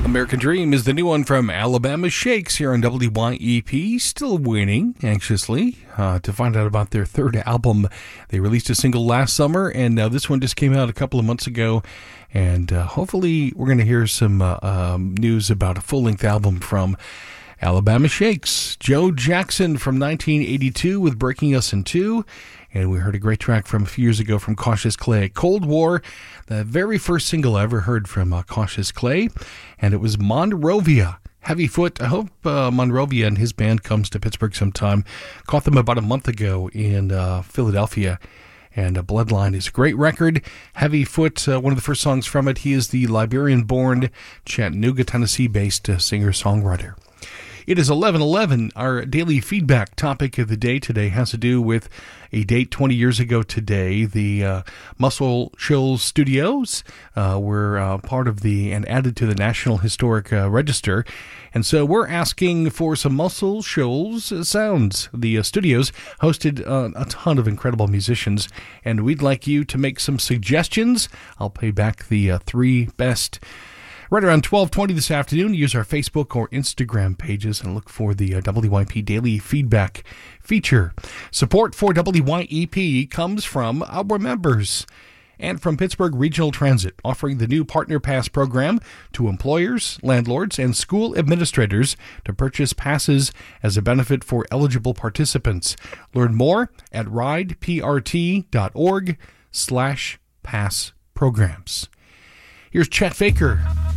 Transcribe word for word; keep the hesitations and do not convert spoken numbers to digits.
American Dream is the new one from Alabama Shakes here on W Y E P. Still waiting anxiously uh, to find out about their third album. They released a single last summer, and uh, this one just came out a couple of months ago. And uh, hopefully we're going to hear some uh, um, news about a full-length album from Alabama Shakes. Joe Jackson from nineteen eighty-two with Breaking Us in Two. And we heard a great track from a few years ago from Cautious Clay, Cold War, the very first single I ever heard from uh, Cautious Clay. And it was Monrovia, Heavy Foot. I hope uh, Monrovia and his band comes to Pittsburgh sometime. Caught them about a month ago in uh, Philadelphia. And uh, Bloodline is a great record. Heavy Foot, uh, one of the first songs from it. He is the Liberian-born, Chattanooga, Tennessee-based uh, singer-songwriter. It is eleven eleven. Our daily feedback topic of the day today has to do with a date twenty years ago today. The uh, Muscle Shoals Studios uh, were uh, part of the and added to the National Historic uh, Register. And so we're asking for some Muscle Shoals sounds. The uh, studios hosted uh, a ton of incredible musicians, and we'd like you to make some suggestions. I'll pay back the uh, three best right around twelve twenty this afternoon. Use our Facebook or Instagram pages and look for the uh, W Y P Daily Feedback feature. Support for W Y E P comes from our members and from Pittsburgh Regional Transit, offering the new Partner Pass program to employers, landlords, and school administrators to purchase passes as a benefit for eligible participants. Learn more at rideprt.org slash pass programs. Here's Chet Faker